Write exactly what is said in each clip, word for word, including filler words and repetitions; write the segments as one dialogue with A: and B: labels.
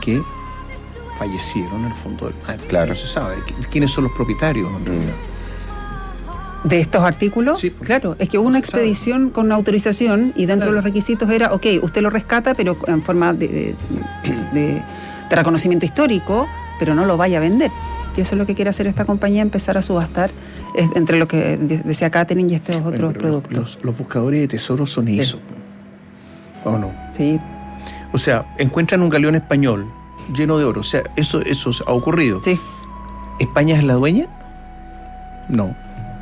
A: que fallecieron en el fondo del mar.
B: Claro.
A: No se sabe quiénes son los propietarios en realidad.
C: ¿De estos artículos?
A: Sí, pues,
C: claro, es que hubo una expedición con una autorización y dentro
A: Claro.
C: de los requisitos era, ok, usted lo rescata, pero en forma de, de, de, de reconocimiento histórico, pero no lo vaya a vender. Y eso es lo que quiere hacer esta compañía, empezar a subastar es, entre lo que decía Catherine y estos
A: Bueno,
C: otros
A: pero
C: productos.
A: Los, los buscadores de tesoros son
C: Sí.
A: eso. ¿O no?
C: Sí.
A: O sea, encuentran un galeón español lleno de oro. O sea, eso, eso ha ocurrido.
C: Sí.
A: ¿España es la dueña? No.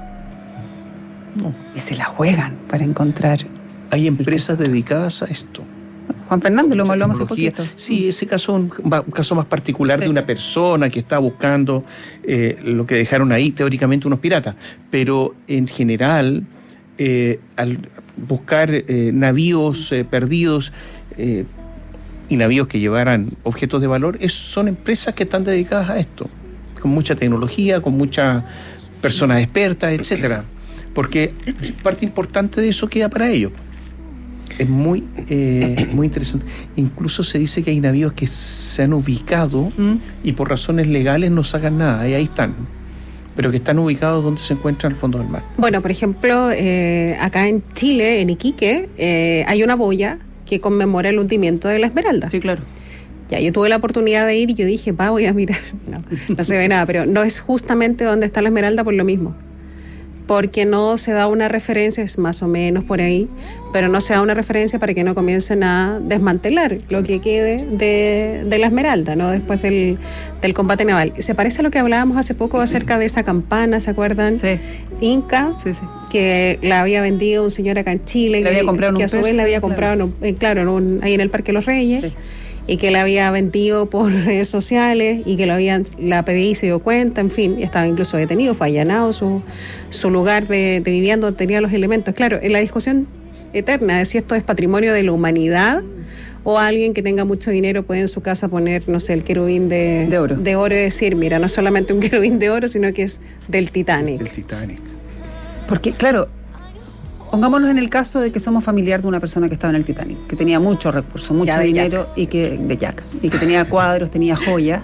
A: No.
C: Y se la juegan para encontrar.
A: Hay empresas dedicadas a esto.
C: Juan Fernández lo hablamos hace
A: Tecnología.
C: poquito.
A: Sí, ese caso es un, un caso más particular
C: Sí.
A: de una persona que está buscando eh, lo que dejaron ahí, teóricamente unos piratas. Pero en general, eh, al buscar eh, navíos eh, perdidos eh, y navíos que llevaran objetos de valor, es, son empresas que están dedicadas a esto, con mucha tecnología, con muchas personas expertas, etcétera. Porque parte importante de eso queda para ellos. Es muy, eh, muy interesante. Incluso se dice que hay navíos que se han ubicado
C: ¿Mm?
A: y por razones legales no sacan nada, y ahí están. Pero que están ubicados donde se encuentran al fondo del mar.
D: Bueno, por ejemplo, eh, acá en Chile, en Iquique, eh, hay una boya que conmemora el hundimiento de la Esmeralda.
C: Sí, claro.
D: Ya, yo tuve la oportunidad de ir y yo dije, va, voy a mirar. No, no se ve nada, pero no es justamente donde está la Esmeralda por lo mismo. Porque no se da una referencia, es más o menos por ahí, pero no se da una referencia para que no comiencen a desmantelar lo que quede de, de la Esmeralda, ¿no? Después del, del combate naval. Se parece a lo que hablábamos hace poco acerca de esa campana, ¿se acuerdan?
C: Sí.
D: Inca,
C: Sí, sí.
D: que la había vendido un señor acá en Chile,
C: La
D: que,
C: había comprado en
D: que
C: un
D: a su vez
C: persa,
D: la había
C: claro.
D: comprado, en un- eh, claro, en un- ahí en el Parque Los Reyes.
C: Sí.
D: Y que la había vendido por redes sociales y que la habían la pedí y se dio cuenta, en fin, y estaba incluso detenido, fue allanado su, su lugar de, de vivienda donde tenía los elementos. Claro, en la discusión eterna de si esto es patrimonio de la humanidad o alguien que tenga mucho dinero puede en su casa poner, no sé, el querubín de,
C: De oro.
D: de oro y decir, mira, no es solamente un querubín de oro, sino que es del Titanic.
A: El Titanic.
C: Porque, claro, pongámonos en el caso de que somos familiar de una persona que estaba en el Titanic, que tenía muchos recursos, mucho
D: Ya, de
C: dinero y que de Jack, y que tenía cuadros, tenía joyas.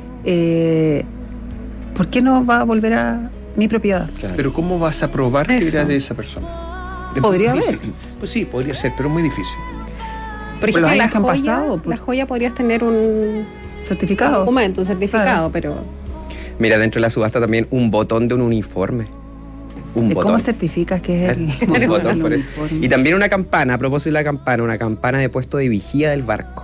C: Eh, ¿Por qué no va a volver a mi propiedad?
B: Claro.
A: Pero ¿cómo vas a probar que
D: Eso.
A: era de esa persona? Es
C: Podría
A: muy
C: haber.
A: difícil. Pues sí, podría ser, pero es muy difícil.
D: Por
C: Por los
D: ejemplo,
C: años
D: la
C: que han
D: joya,
C: pasado, por-
D: la joya podrías tener un
C: ¿Certificado?
D: documento, un certificado,
C: Claro.
D: pero...
B: Mira, dentro de la subasta también un botón de un uniforme. Un
C: ¿De
B: botón.
C: ¿Cómo certificas que es el,
B: Un botón, por eso.
C: uniforme?
B: Y también una campana, a propósito de la campana, una campana de puesto de vigía del barco.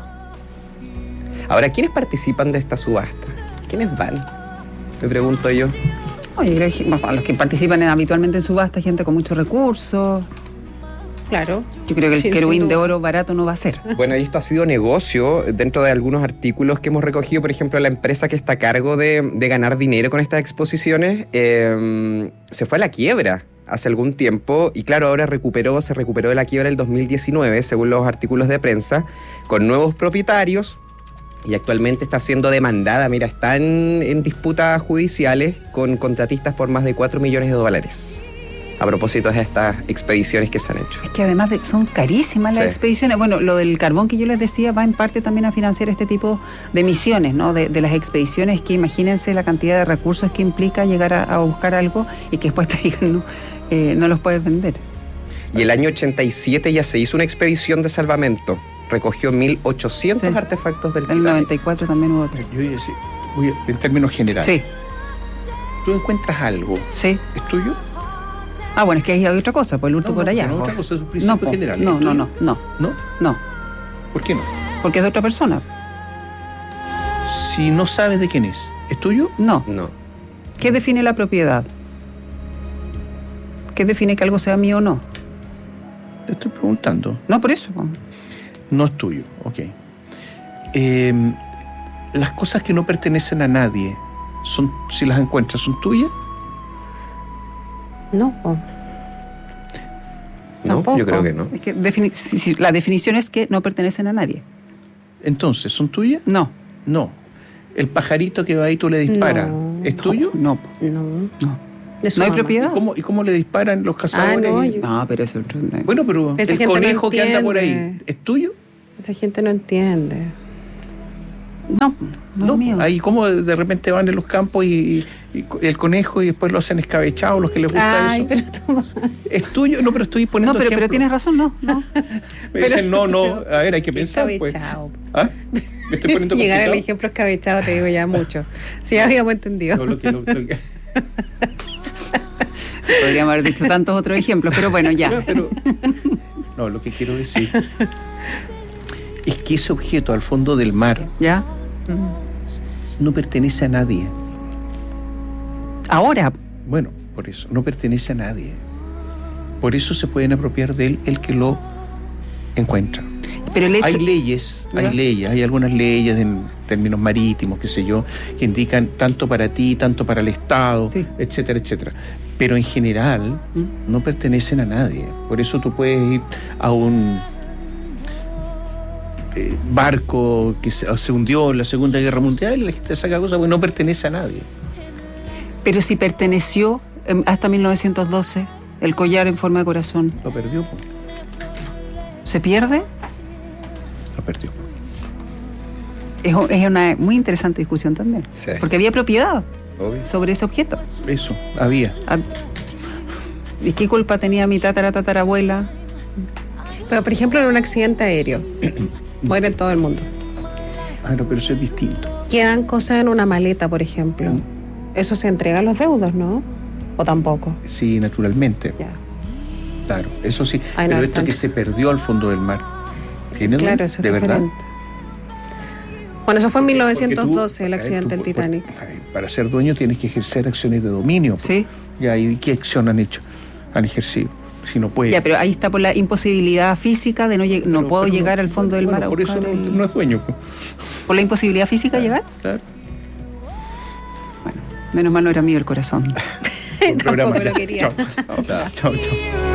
B: Ahora, ¿quiénes participan de esta subasta? ¿Quiénes van? Me pregunto yo.
C: Oye, creo que, o sea, los que participan en- habitualmente en subasta, gente con muchos recursos.
D: Claro.
C: Yo creo que el
D: Sí, sin
C: querubín de
D: duda.
C: oro barato no va a ser.
B: Bueno, y esto ha sido negocio dentro de algunos artículos que hemos recogido. Por ejemplo, la empresa que está a cargo de, de ganar dinero con estas exposiciones eh, se fue a la quiebra hace algún tiempo y claro, ahora recuperó, se recuperó de la quiebra el dos mil diecinueve, según los artículos de prensa, con nuevos propietarios y actualmente está siendo demandada. Mira, están en disputas judiciales con contratistas por más de cuatro millones de dólares. A propósito de estas expediciones que se han hecho.
C: Es que además de, son carísimas las
B: Sí.
C: expediciones. Bueno, lo del carbón que yo les decía va en parte también a financiar este tipo de misiones, ¿no? De, de las expediciones, que imagínense la cantidad de recursos que implica llegar a, a buscar algo y que después te digan, no, eh, no los puedes vender.
B: Y el año ochenta y siete ya se hizo una expedición de salvamento. Recogió mil ochocientos
C: Sí.
B: artefactos del
C: En el
B: Titanic.
C: noventa y cuatro también hubo otro.
A: Yo voy a decir, voy a- en términos generales.
C: Sí,
A: Tú encuentras algo,
C: sí.
A: ¿es tuyo?
C: Ah, bueno, es que ahí hay otra cosa, pues el hurto
A: No,
C: por
A: no,
C: allá.
A: no,
C: po.
A: otra cosa, es un principio
C: po.
A: general.
C: No,
A: ¿Es
C: no,
A: tuyo?
C: no, no,
A: ¿No?
C: no,
A: ¿Por qué no?
C: porque es de otra persona.
A: Si no sabes de quién es, ¿es tuyo?
C: No.
B: No.
C: ¿Qué define la propiedad? ¿Qué define que algo sea mío o no?
A: Te estoy preguntando.
C: No, por eso. po.
A: No es tuyo, ok. Eh, las cosas que no pertenecen a nadie, son, si las encuentras, ¿son tuyas?
D: No.
B: No,
D: Tampoco.
B: yo creo que no.
C: Es que defini- si- si la definición es que no pertenecen a nadie.
A: Entonces, ¿son tuyas?
C: No.
A: No. El pajarito que va ahí tú le disparas,
D: No.
A: ¿es tuyo?
C: No, po.
D: No.
C: no.
D: De su
C: ¿No hay
D: mamá.
C: propiedad?
A: ¿Y cómo, y cómo le disparan los cazadores?
D: Ah, no,
A: Y-
D: yo-
C: No, pero eso es otro.
A: Bueno, pero
D: Esa
A: el
D: gente no
A: conejo que anda por ahí,
D: entiende.
A: ¿es tuyo?
D: Esa gente no entiende.
C: No, no,
A: No,
C: es mío.
A: ahí como de repente van en los campos y, y el conejo y después lo hacen escabechado, los que les gusta
D: Ay,
A: eso.
D: pero toma.
A: Es tuyo, no, pero estoy poniendo
C: No, pero, pero
A: ejemplo.
C: tienes razón, no, no.
A: Me dicen, no, no, a ver, hay que
D: Qué
A: pensar, pues.
D: escabechado.
A: ¿Ah? Me estoy poniendo
D: Llegar al
A: complicado.
D: ejemplo escabechado te digo ya mucho. Sí, habíamos entendido.
A: No, lo que- lo- lo que-
C: Podríamos haber dicho tantos otros ejemplos, pero bueno, ya.
A: Ya, pero- no, lo que quiero decir es que ese objeto al fondo del mar
C: ¿Ya?
A: no pertenece a nadie.
C: Ahora,
A: Bueno, por eso, no pertenece a nadie. Por eso se pueden apropiar de él el que lo encuentra.
C: pero el hecho...
A: Hay leyes,
C: ¿Ya?
A: hay leyes, hay algunas leyes en términos marítimos, qué sé yo, que indican tanto para ti, tanto para el Estado,
C: Sí.
A: etcétera, etcétera. Pero en general no pertenecen a nadie. Por eso tú puedes ir a un eh, barco que se, se hundió en la Segunda Guerra Mundial y la gente saca cosas porque no pertenece a nadie.
C: Pero si perteneció em, hasta mil novecientos doce, el collar en forma de corazón,
A: Lo perdió, po.
C: ¿se pierde?
A: Lo perdió.
C: Es, un- es una muy interesante discusión también.
B: Sí.
C: Porque había propiedad
B: Obvio.
C: sobre ese objeto.
A: Eso, había.
C: Ah, ¿y qué culpa tenía mi tatara tatarabuela?
D: Pero, por ejemplo, en un accidente aéreo, muere todo el mundo.
A: Ah, no, pero eso es distinto.
D: Quedan cosas en una maleta, por ejemplo. Eso se entrega a los deudos, ¿no? ¿O tampoco?
A: Sí, naturalmente.
D: Ya.
A: Claro, eso sí.
D: Ay, no,
A: pero esto
D: tan-
A: que se perdió al fondo del mar. ¿Tiene duda?
D: Claro, eso es
A: ¿De verdad?
D: diferente. Bueno, eso fue en mil
A: Porque
D: novecientos doce,
A: tú-
D: el
A: eh,
D: accidente
A: tú-
D: del Titanic.
A: ay, Para ser dueño tienes que ejercer acciones de dominio.
C: Sí.
A: Ya, ¿y qué acción han hecho? Han ejercido. Si no puede.
C: Ya, pero ahí está por la imposibilidad física de no lleg- no
A: Pero-
C: puedo
A: pero
C: llegar al fondo del
A: bueno,
C: mar a
A: por eso
C: buscar
A: no,
C: el-
A: no es dueño. pues.
C: ¿Por la imposibilidad física llegar?
A: Claro.
C: Menos mal no era mío el corazón.
A: Un programa
D: Tampoco lo
A: ya.
D: quería.
A: Chao, chao, chao, chao.